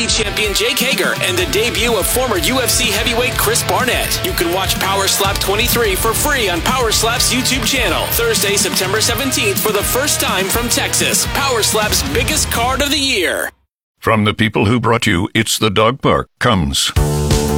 UFC champion Jake Hager and the debut of former UFC heavyweight Chris Barnett. You can watch Power Slap 23 for free on Power Slap's YouTube channel. Thursday, September 17th for the first time from Texas. Power Slap's biggest card of the year. From the people who brought you It's the Dog Park comes